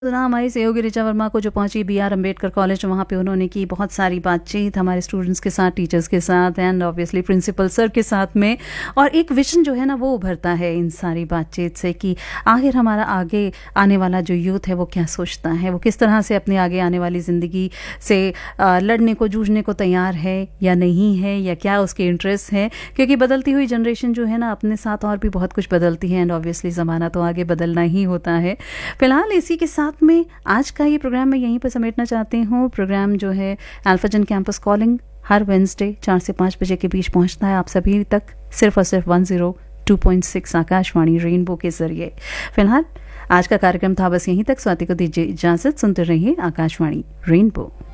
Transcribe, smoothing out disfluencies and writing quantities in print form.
सुना हमारी सहयोगी ऋचा वर्मा को जो पहुंची BR अम्बेडकर कॉलेज, वहाँ पे उन्होंने की बहुत सारी बातचीत हमारे स्टूडेंट्स के साथ, टीचर्स के साथ एंड ऑब्वियसली प्रिंसिपल सर के साथ में। और एक विजन जो है ना वो उभरता है इन सारी बातचीत से कि आखिर हमारा आगे आने वाला जो यूथ है वो क्या सोचता है, वो किस तरह से अपनी आगे आने वाली ज़िंदगी से लड़ने को जूझने को तैयार है या नहीं है, या क्या उसके इंटरेस्ट है। क्योंकि बदलती हुई जनरेशन जो है ना अपने साथ और भी बहुत कुछ बदलती है एंड ऑब्वियसली ज़माना तो आगे बदलना ही होता है। फिलहाल इसी के साथ में आज का ये प्रोग्राम मैं यहीं पर समेटना चाहती हूँ। प्रोग्राम जो है अल्फाजन कैंपस कॉलिंग हर वेडनेसडे 4 से 5 बजे के बीच पहुँचता है आप सभी तक, सिर्फ और सिर्फ 102.6 आकाशवाणी रेनबो के जरिए। फिलहाल आज का कार्यक्रम था बस यहीं तक। स्वाति को दीजिए इजाजत, सुनते रहिए आकाशवाणी रेनबो।